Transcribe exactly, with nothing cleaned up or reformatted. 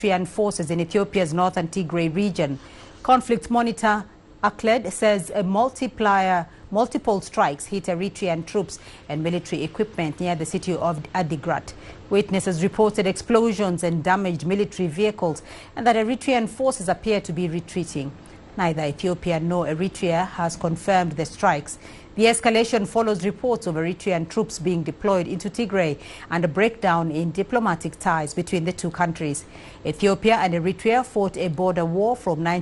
Eritrean forces in Ethiopia's northern Tigray region. Conflict monitor Akled says a multiplier, multiple strikes hit Eritrean troops and military equipment near the city of Adigrat. Witnesses reported explosions and damaged military vehicles and that Eritrean forces appear to be retreating. Neither Ethiopia nor Eritrea has confirmed the strikes. The escalation follows reports of Eritrean troops being deployed into Tigray and a breakdown in diplomatic ties between the two countries. Ethiopia and Eritrea fought a border war from nineteen